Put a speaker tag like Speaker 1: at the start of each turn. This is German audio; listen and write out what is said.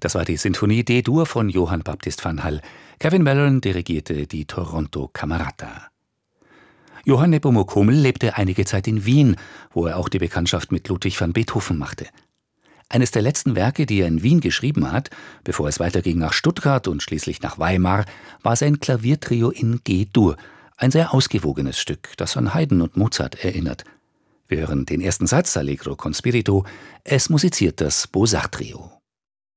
Speaker 1: Das war die Sinfonie D-Dur von Johann Baptist van Hall. Kevin Mellon dirigierte die Toronto Camerata. Johann Nepomuk Hummel lebte einige Zeit in Wien, wo er auch die Bekanntschaft mit Ludwig van Beethoven machte. Eines der letzten Werke, die er in Wien geschrieben hat, bevor es weiterging nach Stuttgart und schließlich nach Weimar, war sein Klaviertrio in G-Dur, ein sehr ausgewogenes Stück, das an Haydn und Mozart erinnert. Wir hören den ersten Satz, Allegro con spirito, es musiziert das Beaux-Arts Trio.